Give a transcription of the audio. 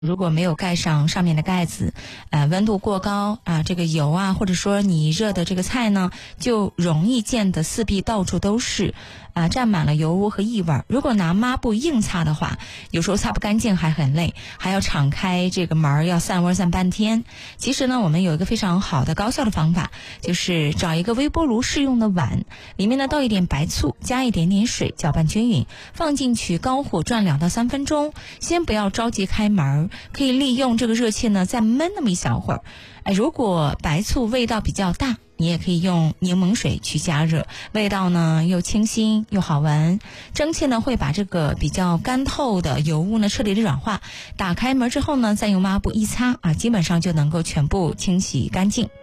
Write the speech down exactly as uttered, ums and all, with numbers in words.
如果没有盖上上面的盖子，呃，温度过高啊，这个油啊，或者说你热的这个菜呢，就容易溅得四壁到处都是，啊，沾满了油污和异味。如果拿抹布硬擦的话，有时候擦不干净还很累，还要敞开这个门要散味散半天。其实呢，我们有一个非常好的高效的方法，就是找一个微波炉适用的碗，里面呢倒一点白醋，加一点点水，搅拌均匀，放进去高火转两到三分钟。先不要着急开门，可以利用这个热气呢再焖那么一小会儿。哎，如果白醋味道比较大，你也可以用柠檬水去加热，味道呢又清新又好闻。蒸汽呢会把这个比较干透的油污呢彻底的软化。打开门之后呢，再用抹布一擦啊，基本上就能够全部清洗干净。